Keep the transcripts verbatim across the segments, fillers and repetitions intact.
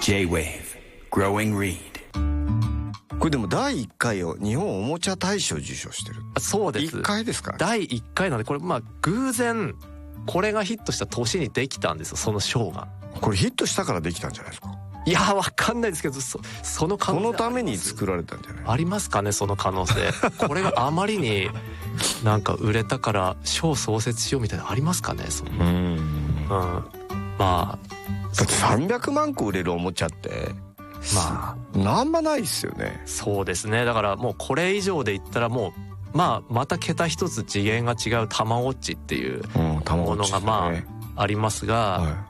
J-Wave Growing Reed。 これでもだいいっかいを日本おもちゃ大賞受賞してる。 そうです。 いっかいですか。 だいいっかいなんで、これまあ偶然これがヒットした年にできたんですよ、その賞が。 これヒットしたからできたんじゃないですか。 いやわかんないですけど、そ, その可能性このために作られたんじゃない。 ありますかね、その可能性。これがあまりになんか売れたから賞創設しようみたいなのありますかね。そのうん、うん、まあだってさんびゃくまんこ売れるおもちゃってまあなんもないですよね。 そうですね。だからもうこれ以上で言ったらもうまあまた桁一つ次元が違うたまごっちっていうものがまあありますが、はい、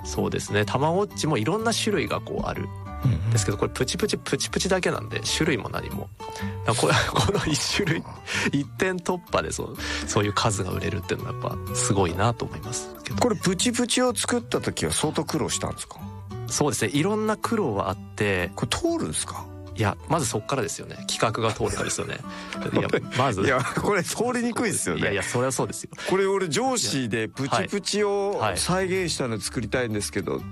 そうですね。たまごっちもいろんな種類がこうあるんですけど、これプチプチプチプチだけなんで種類も何もこれこの一種類一点突破でそうそういう数が売れるっていうのはやっぱすごいなと思いますけど。 これプチプチを作った時は相当苦労したんですか。 そうですね。いろんな苦労はあって。 これ通るんですか。 いやまずそっからですよね。企画が通るかですよね。いやまずいやこれ通りにくいですよね。 いやいやそれはそうですよ。 これ俺上司でプチプチを再現したの作りたいんですけどって、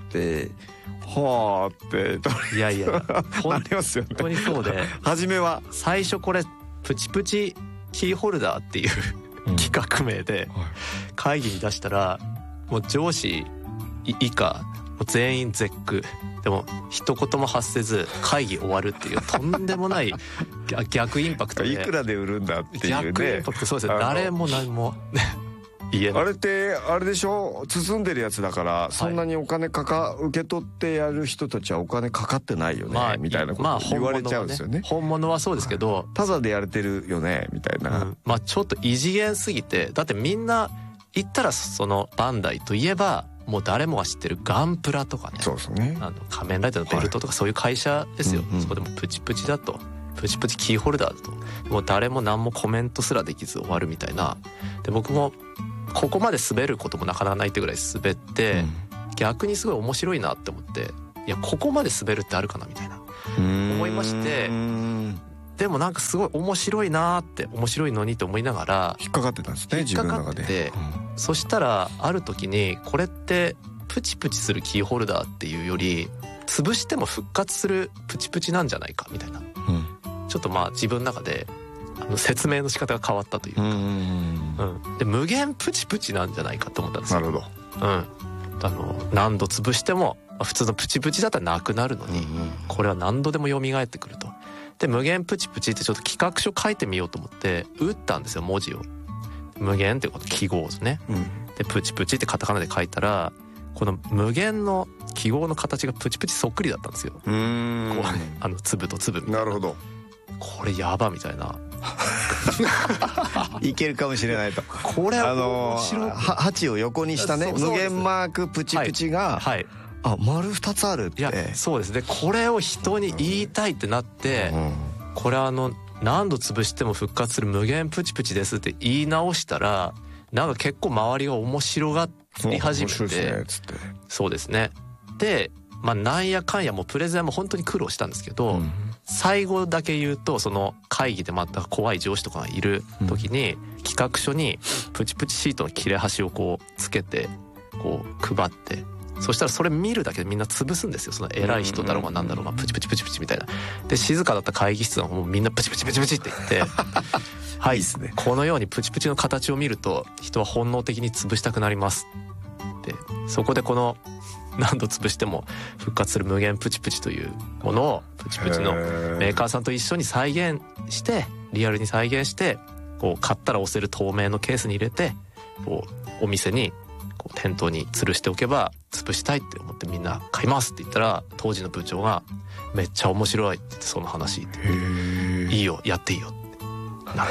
はあっていやいやなりますよね。 本当にそうで初めは最初これプチプチキーホルダーっていう、うん、企画名で会議に出したらもう上司以下全員絶句でも一言も発せず会議終わるっていうとんでもない逆インパクトでいくらで売るんだっていうね。 逆インパクト。そうですね。誰も何も言えない。 あれってあれでしょ、包んでるやつだからそんなにお金かか受け取ってやる人たちはお金かかってないよね、まあ、みたいなこと言われちゃうんですよね。 まあ、本物はそうですけどただでやれてるよねみたいな、うん、 まあちょっと異次元すぎて、だってみんな言ったらそのバンダイといえばもう誰もが知ってるガンプラとかね、 そうですね、 あの仮面ライダーのベルトとかそういう会社ですよ、はい、そこでもプチプチだとプチプチキーホルダーだともう誰も何もコメントすらできず終わるみたいな。で僕もここまで滑ることもなかなかないってぐらい滑って、うん、逆にすごい面白いなって思って、いやここまで滑るってあるかなみたいな思いまして、でもなんかすごい面白いなって面白いのにと思いながら引っかかってたんですね、 引っかかってて、うん、そしたらある時にこれってプチプチするキーホルダーっていうより潰しても復活するプチプチなんじゃないかみたいな、うん、ちょっとまあ自分の中であの説明の仕方が変わったというか、うんうんうん、で無限プチプチなんじゃないかと思ったんですよ。 なるほど、 うん、あの何度潰しても普通のプチプチだったらなくなるのに、うんうん、これは何度でも蘇ってくると。で無限プチプチってちょっと企画書書いてみようと思って打ったんですよ、文字を。無限ってこと記号ですね、うん、でプチプチってカタカナで書いたらこの無限の記号の形がプチプチそっくりだったんですよ。うーん、こうあの粒と粒みたいな。 なるほど。 これやばみたいな。 いけるかもしれないと。 これは面白い。 はちを横にしたね、無限マークプチプチが、はいはい、あ丸ふたつあるって。 いやそうですね。これを人に言いたいってなって、うん、これあの何度潰しても復活する無限プチプチですって言い直したらなんか結構周りが面白がり始めて、ね、つってそうですね。でまあなんやかんやもうプレゼンも本当に苦労したんですけど、うん、最後だけ言うとその会議でまた怖い上司とかがいる時に、うん、企画書にプチプチシートの切れ端をこうつけてこう配って、そしたらそれ見るだけでみんな潰すんですよ。その偉い人だろうがなんだろうがプチプチプチプチみたいな。で静かだった会議室はもうみんなプチプチプチプチって言ってはい、いいですね、このようにプチプチの形を見ると人は本能的に潰したくなりますで、そこでこの何度潰しても復活する無限プチプチというものをプチプチのメーカーさんと一緒に再現してリアルに再現してこう買ったら押せる透明のケースに入れてこうお店にこう店頭に吊るしておけば潰したいって思ってみんな買いますって言ったら当時の部長がめっちゃ面白いって言ってその話いいよやっていいよ